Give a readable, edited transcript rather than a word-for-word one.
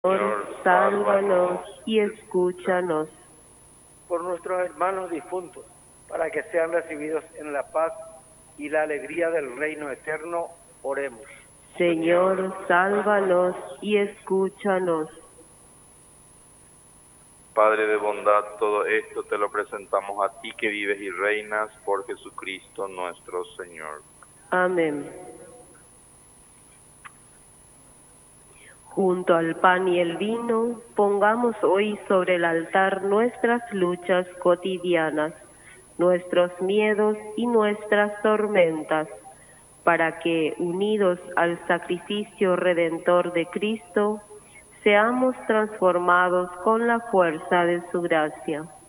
Señor, sálvanos y escúchanos. Por nuestros hermanos difuntos, para que sean recibidos en la paz y la alegría del reino eterno, oremos. Señor, sálvanos y escúchanos. Padre de bondad, todo esto te lo presentamos a ti que vives y reinas por Jesucristo nuestro Señor. Amén. Junto al pan y el vino, pongamos hoy sobre el altar nuestras luchas cotidianas, nuestros miedos y nuestras tormentas, para que, unidos al sacrificio redentor de Cristo, seamos transformados con la fuerza de su gracia.